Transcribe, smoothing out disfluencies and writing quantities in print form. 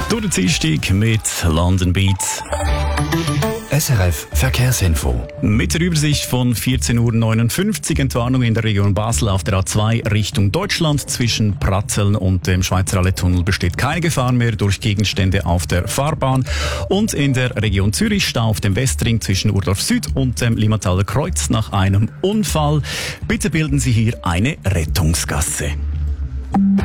Durch den Dienstag mit London Beat. SRF Verkehrsinfo. Mit der Übersicht von 14.59 Uhr Entwarnung in der Region Basel auf der A2 Richtung Deutschland. Zwischen Pratzeln und dem Schweizer Allee-Tunnel besteht keine Gefahr mehr durch Gegenstände auf der Fahrbahn. Und in der Region Zürich Stau auf dem Westring zwischen Urdorf Süd und dem Limmataler Kreuz nach einem Unfall. Bitte bilden Sie hier eine Rettungsgasse.